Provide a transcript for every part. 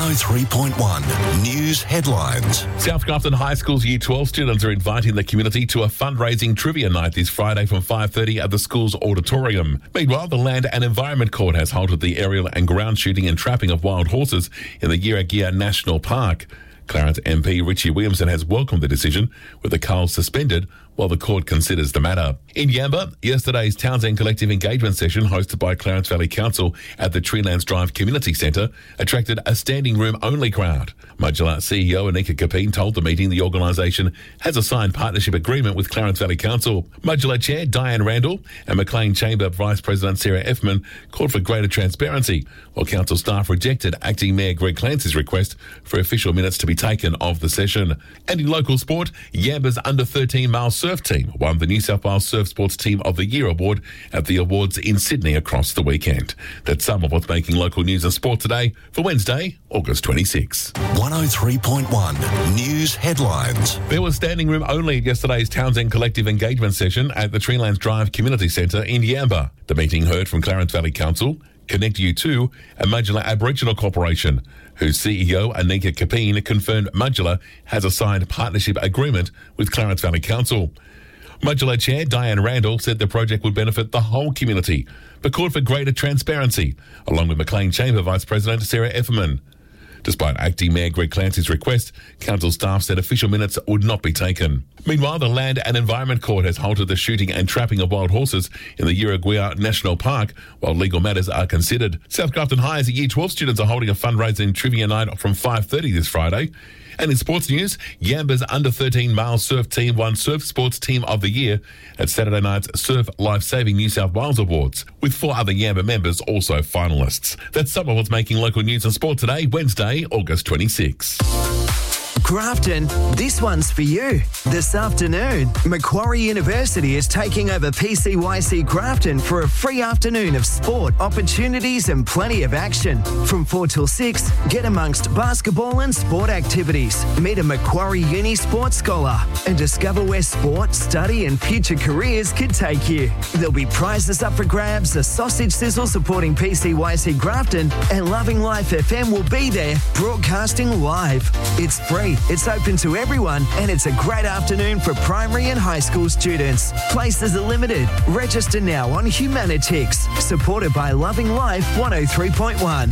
103.1 News Headlines. South Grafton High School's Year 12 students are inviting the community to a fundraising trivia night this Friday from 5:30 at the school's auditorium. Meanwhile, the Land and Environment Court has halted the aerial and ground shooting and trapping of wild horses in the Yirragia National Park. Clarence MP Richie Williamson has welcomed the decision, with the cull suspended while the court considers the matter. In Yamba, yesterday's Townsend Collective engagement session hosted by Clarence Valley Council at the Treelands Drive Community Centre attracted a standing room only crowd. Modular CEO Anika Kapeen told the meeting the organisation has a signed partnership agreement with Clarence Valley Council. Modular Chair Diane Randall and Maclean Chamber Vice President Sarah Effman called for greater transparency, while council staff rejected Acting Mayor Greg Clancy's request for official minutes to be taken of the session. And in local sport, Yamba's under-13 male surf team won the New South Wales Surf Sports Team of the Year award at the awards in Sydney across the weekend. That's some of what's making local news and sport today for Wednesday, August 26. 103.1 News Headlines. There was standing room only at yesterday's Townsend Collective engagement session at the Treelands Drive Community Centre in Yamba. The meeting heard from Clarence Valley Council, Connect U2 and Modular Aboriginal Corporation, whose CEO Anika Kapeen confirmed Modular has a signed partnership agreement with Clarence Valley Council. Modular Chair Diane Randall said the project would benefit the whole community, but called for greater transparency, along with Maclean Chamber Vice President Sarah Efferman. Despite Acting Mayor Greg Clancy's request, council staff said official minutes would not be taken. Meanwhile, the Land and Environment Court has halted the shooting and trapping of wild horses in the Yirragia National Park while legal matters are considered. South Grafton High's Year 12 students are holding a fundraising trivia night from 5:30 this Friday. And in sports news, Yamba's under-13 male surf team won Surf Sports Team of the Year at Saturday night's Surf Life-Saving New South Wales Awards, with 4 other Yamba members also finalists. That's some of what's making local news and sport today, Wednesday, August 26. Grafton, this one's for you. This afternoon, Macquarie University is taking over PCYC Grafton for a free afternoon of sport, opportunities and plenty of action. From 4 till 6, get amongst basketball and sport activities. Meet a Macquarie Uni sports scholar and discover where sport, study and future careers could take you. There'll be prizes up for grabs, a sausage sizzle supporting PCYC Grafton, and Loving Life FM will be there broadcasting live. It's free. It's open to everyone and it's a great afternoon for primary and high school students. Places are limited. Register now on Humanitix. Supported by Loving Life 103.1.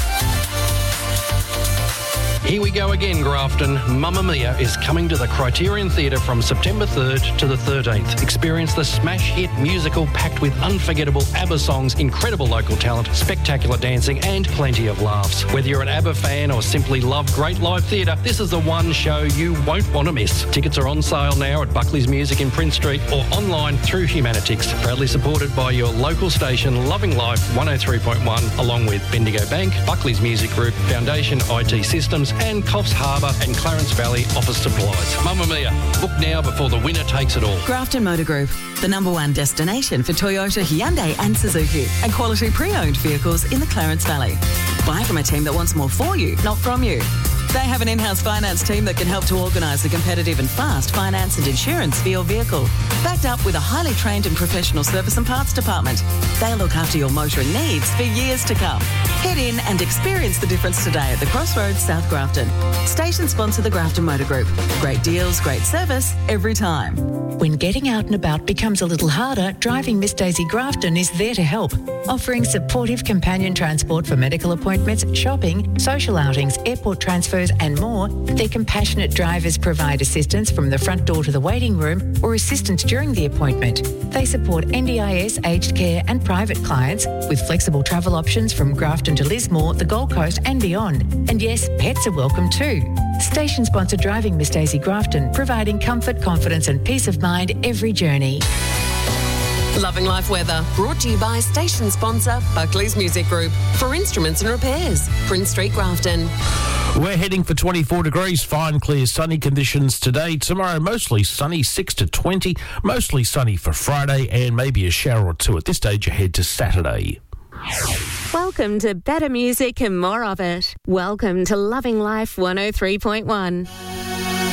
Here we go again, Grafton. Mamma Mia is coming to the Criterion Theatre from September 3rd to the 13th. Experience the smash hit musical packed with unforgettable ABBA songs, incredible local talent, spectacular dancing and plenty of laughs. Whether you're an ABBA fan or simply love great live theatre, this is the one show you won't want to miss. Tickets are on sale now at Buckley's Music in Prince Street or online through Humanitix. Proudly supported by your local station, Loving Life 103.1, along with Bendigo Bank, Buckley's Music Group, Foundation IT Systems, and Coffs Harbour and Clarence Valley Office Supplies. Mamma Mia, book now before the winner takes it all. Grafton Motor Group, the #1 destination for Toyota, Hyundai and Suzuki, and quality pre-owned vehicles in the Clarence Valley. Buy from a team that wants more for you, not from you. They have an in-house finance team that can help to organise the competitive and fast finance and insurance for your vehicle. Backed up with a highly trained and professional service and parts department. They'll look after your motoring needs for years to come. Head in and experience the difference today at the Crossroads, South Grafton. Station sponsor the Grafton Motor Group. Great deals, great service, every time. When getting out and about becomes a little harder, Driving Miss Daisy Grafton is there to help, offering supportive companion transport for medical appointments, shopping, social outings, airport transfers and more. Their compassionate drivers provide assistance from the front door to the waiting room or assistance during the appointment. They support NDIS, aged care and private clients with flexible travel options from Grafton to Lismore, the Gold Coast and beyond. And yes, pets are welcome too. Station sponsor Driving Miss Daisy Grafton, providing comfort, confidence and peace of mind every journey. Loving Life Weather, brought to you by station sponsor Buckley's Music Group. For instruments and repairs, Prince Street, Grafton. We're heading for 24 degrees, fine, clear, sunny conditions today. Tomorrow, mostly sunny, 6 to 20. Mostly sunny for Friday and maybe a shower or two at this stage ahead to Saturday. Welcome to better music and more of it. Welcome to Loving Life 103.1.